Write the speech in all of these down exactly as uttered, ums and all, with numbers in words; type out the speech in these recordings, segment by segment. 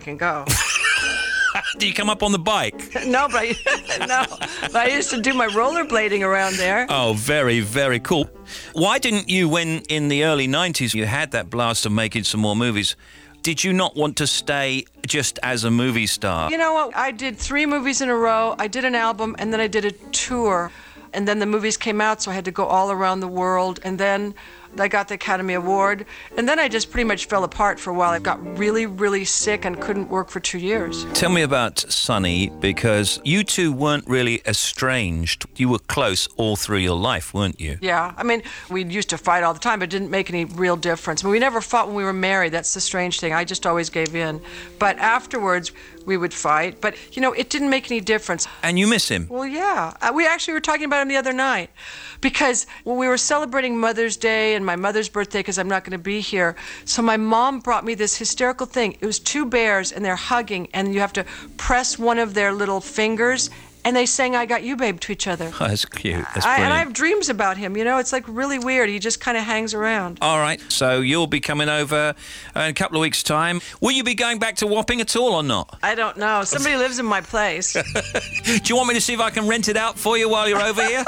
can go. Do you come up on the bike? No, but I, no, but I used to do my rollerblading around there. Oh, very, very cool. Why didn't you, when in the early nineties you had that blast of making some more movies, did you not want to stay just as a movie star? You know what? I did three movies in a row. I did an album, and then I did a tour. And then the movies came out, so I had to go all around the world. And then I got the Academy Award. And then I just pretty much fell apart for a while. I got really, really sick and couldn't work for two years. Tell me about Sonny, because you two weren't really estranged. You were close all through your life, weren't you? Yeah. I mean, we used to fight all the time, but it didn't make any real difference. I mean, we never fought when we were married. That's the strange thing. I just always gave in. But afterwards, we would fight. But, you know, it didn't make any difference. And you miss him? Well, yeah. Uh, we actually were talking about him the other night. Because when we were celebrating Mother's Day and my mother's birthday, because I'm not going to be here, so my mom brought me this hysterical thing. It was two bears, and they're hugging, and you have to press one of their little fingers, and they sang "I Got You, Babe" to each other. Oh, that's cute. That's I, brilliant. and I have dreams about him, you know? It's like really weird. He just kind of hangs around. All right, so you'll be coming over in a couple of weeks' time. Will you be going back to Wapping at all or not? I don't know. Somebody lives in my place. Do you want me to see if I can rent it out for you while you're over here?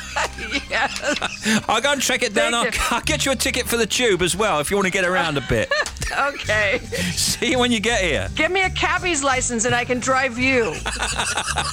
Yes. I'll go and track it down. I'll, Thank you. I'll get you a ticket for the tube as well if you want to get around a bit. Okay. See you when you get here. Give me a cabbie's license and I can drive you.